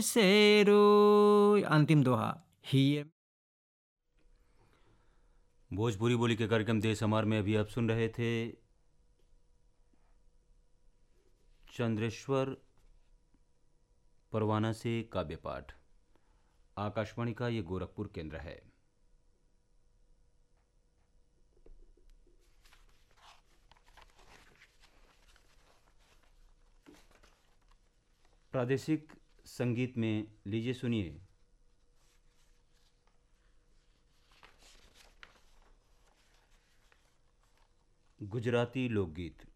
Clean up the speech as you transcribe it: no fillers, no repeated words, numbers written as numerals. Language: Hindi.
सेरो अंतिम दोहा ही। भोजपुरी बोली के कार्यक्रम देश हमार में अभी आप सुन रहे थे चंद्रेश्वर परवाना से काव्य पाठ। आकाशवाणी का ये गोरखपुर केंद्र है। प्रादेशिक संगीत में लीजिए सुनिए गुजराती लोकगीत।